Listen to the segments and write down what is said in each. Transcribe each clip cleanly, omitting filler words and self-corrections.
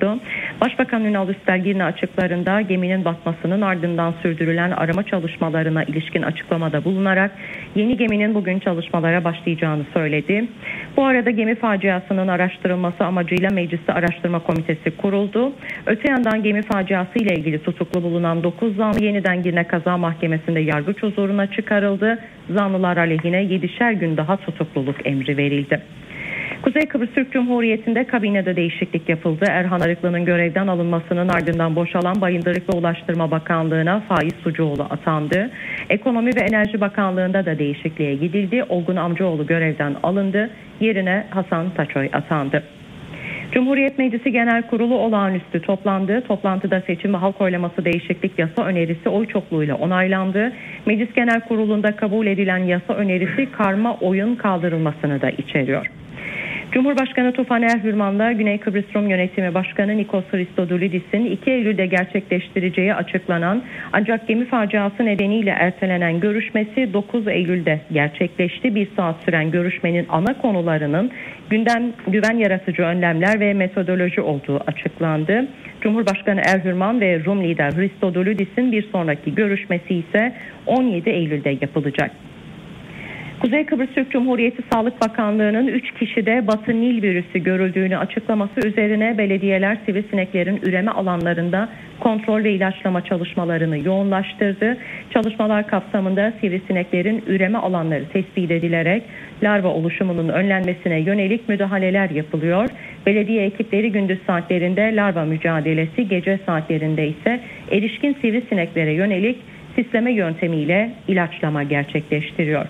konuştu. Başbakan Ünal Üstel yine açıklarında geminin batmasının ardından sürdürülen arama çalışmalarına ilişkin açıklamada bulunarak yeni geminin bugün çalışmalara başlayacağını söyledi. Bu arada gemi faciasının araştırılması amacıyla Mecliste Araştırma Komitesi kuruldu. Öte yandan gemi faciası ile ilgili tutuklu bulunan 9 zanlı yeniden Girne Kaza Mahkemesi'nde yargıç huzuruna çıkarıldı. Zanlılar aleyhine 7'şer gün daha tutukluluk emri verildi. Kuzey Kıbrıs Türk Cumhuriyeti'nde kabinede değişiklik yapıldı. Erhan Arıklı'nın görevden alınmasının ardından boşalan Bayındırlık ve Ulaştırma Bakanlığı'na Faiz Sucuoğlu atandı. Ekonomi ve Enerji Bakanlığı'nda da değişikliğe gidildi. Olgun Amcaoğlu görevden alındı. Yerine Hasan Taçoy atandı. Cumhuriyet Meclisi Genel Kurulu olağanüstü toplandı. Toplantıda seçim ve halk oylaması değişiklik yasa önerisi oy çokluğuyla onaylandı. Meclis Genel Kurulu'nda kabul edilen yasa önerisi karma oyun kaldırılmasını da içeriyor. Cumhurbaşkanı Tufan Erhürman'la Güney Kıbrıs Rum Yönetimi Başkanı Nikos Christodoulidis'in 2 Eylül'de gerçekleştireceği açıklanan ancak gemi faciası nedeniyle ertelenen görüşmesi 9 Eylül'de gerçekleşti. 1 saat süren görüşmenin ana konularının güven yaratıcı önlemler ve metodoloji olduğu açıklandı. Cumhurbaşkanı Erhürman ve Rum lider Christodoulidis'in bir sonraki görüşmesi ise 17 Eylül'de yapılacak. Kuzey Kıbrıs Türk Cumhuriyeti Sağlık Bakanlığı'nın 3 kişide Batı Nil virüsü görüldüğünü açıklaması üzerine belediyeler sivrisineklerin üreme alanlarında kontrol ve ilaçlama çalışmalarını yoğunlaştırdı. Çalışmalar kapsamında sivrisineklerin üreme alanları tespit edilerek larva oluşumunun önlenmesine yönelik müdahaleler yapılıyor. Belediye ekipleri gündüz saatlerinde larva mücadelesi, gece saatlerinde ise erişkin sivrisineklere yönelik sisleme yöntemiyle ilaçlama gerçekleştiriyor.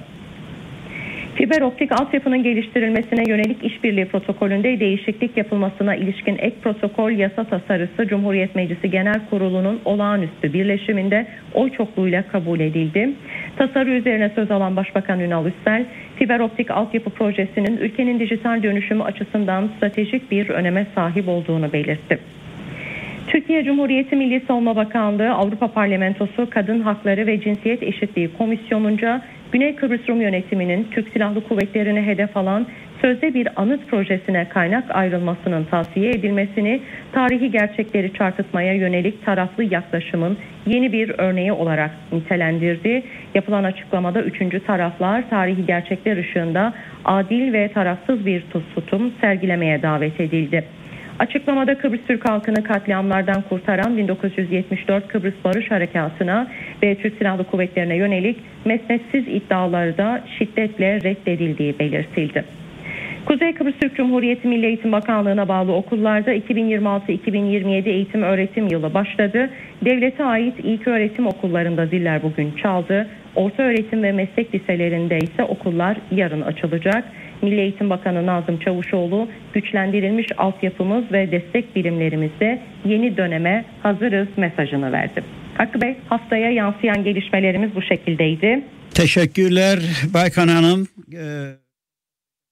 Fiber optik altyapının geliştirilmesine yönelik işbirliği protokolünde değişiklik yapılmasına ilişkin ek protokol yasa tasarısı Cumhuriyet Meclisi Genel Kurulu'nun olağanüstü birleşiminde oy çokluğuyla kabul edildi. Tasarı üzerine söz alan Başbakan Ünal Üstel, fiber optik altyapı projesinin ülkenin dijital dönüşümü açısından stratejik bir öneme sahip olduğunu belirtti. Türkiye Cumhuriyeti Milli Savunma Bakanlığı, Avrupa Parlamentosu Kadın Hakları ve Cinsiyet Eşitliği Komisyonu'nca Güney Kıbrıs Rum Yönetimi'nin Türk Silahlı Kuvvetleri'ne hedef alan sözde bir anıt projesine kaynak ayrılmasının tavsiye edilmesini tarihi gerçekleri çarpıtmaya yönelik taraflı yaklaşımın yeni bir örneği olarak nitelendirdi. Yapılan açıklamada 3. taraflar tarihi gerçekler ışığında adil ve tarafsız bir tutum sergilemeye davet edildi. Açıklamada Kıbrıs Türk halkını katliamlardan kurtaran 1974 Kıbrıs Barış Harekatı'na ve Türk Silahlı Kuvvetlerine yönelik mesnetsiz iddiaları da şiddetle reddedildiği belirtildi. Kuzey Kıbrıs Türk Cumhuriyeti Milli Eğitim Bakanlığı'na bağlı okullarda 2026-2027 eğitim öğretim yılı başladı. Devlete ait ilköğretim okullarında ziller bugün çaldı. Ortaöğretim ve meslek liselerinde ise okullar yarın açılacak. Milli Eğitim Bakanı Nazım Çavuşoğlu, güçlendirilmiş altyapımız ve destek birimlerimizde yeni döneme hazırız mesajını verdi. Hakkı Bey, haftaya yansıyan gelişmelerimiz bu şekildeydi. Teşekkürler Baykan Hanım.